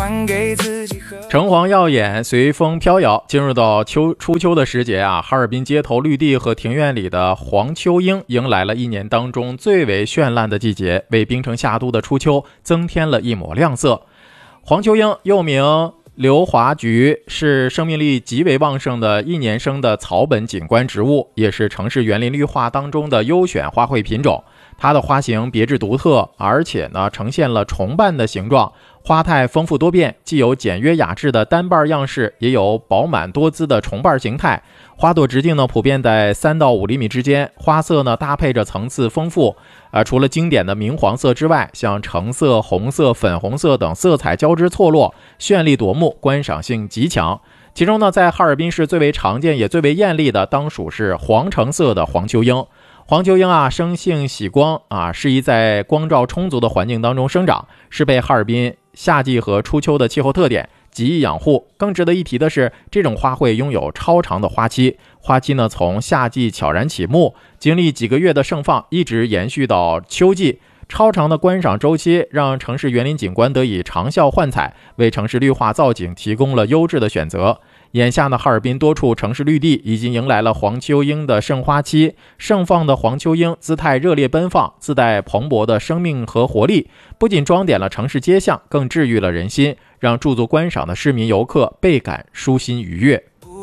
橙黄耀眼，随风飘摇。进入到初秋的时节啊，哈尔滨街头绿地和庭院里的黄秋莺迎来了一年当中最为绚烂的季节，为冰城夏都的初秋增添了一抹亮色。黄秋莺又名硫华菊，是生命力极为旺盛的一年生的草本景观植物，也是城市园林绿化当中的优选花卉品种。它的花型别致独特，而且呢呈现了重瓣的形状，花态丰富多变，既有简约雅致的单瓣样式，也有饱满多姿的重瓣形态。花朵直径呢普遍在3到5厘米之间，花色呢搭配着层次丰富。除了经典的明黄色之外，像橙色、红色、粉红色等色彩交织错落，绚丽夺目，观赏性极强。其中呢，在哈尔滨市最为常见也最为艳丽的，当属是黄橙色的黄秋莺。黄秋莺啊，生性喜光啊，适宜在光照充足的环境当中生长，是被哈尔滨夏季和初秋的气候特点，极易养护。更值得一提的是，这种花卉拥有超长的花期，花期呢从夏季悄然起幕，经历几个月的盛放，一直延续到秋季。超长的观赏周期让城市园林景观得以长效焕彩，为城市绿化造景提供了优质的选择。眼下呢，哈尔滨多处城市绿地已经迎来了黄秋莺的盛花期，盛放的黄秋莺姿态热烈奔放，自带蓬勃的生命和活力，不仅装点了城市街巷，更治愈了人心，让驻足观赏的市民游客倍感舒心愉悦。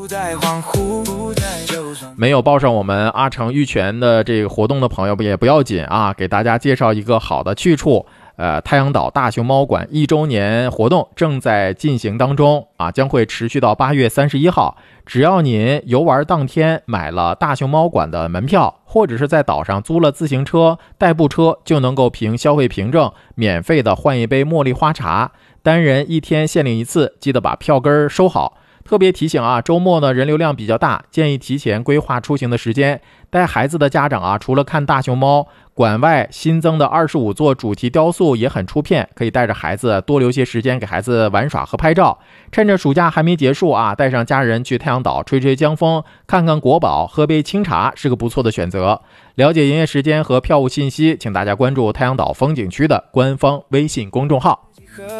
没有报上我们阿城玉泉的这个活动的朋友也不要紧啊，给大家介绍一个好的去处。太阳岛大熊猫馆1周年活动正在进行当中啊，将会持续到8月31号。只要您游玩当天买了大熊猫馆的门票，或者是在岛上租了自行车、代步车，就能够凭消费凭证免费的换一杯茉莉花茶，单人1天限领1次，记得把票根收好。特别提醒啊，周末呢人流量比较大，建议提前规划出行的时间。带孩子的家长啊，除了看大熊猫，馆外新增的25座主题雕塑也很出片，可以带着孩子多留些时间给孩子玩耍和拍照。趁着暑假还没结束啊，带上家人去太阳岛吹吹江风，看看国宝，喝杯清茶，是个不错的选择。了解营业时间和票务信息，请大家关注太阳岛风景区的官方微信公众号。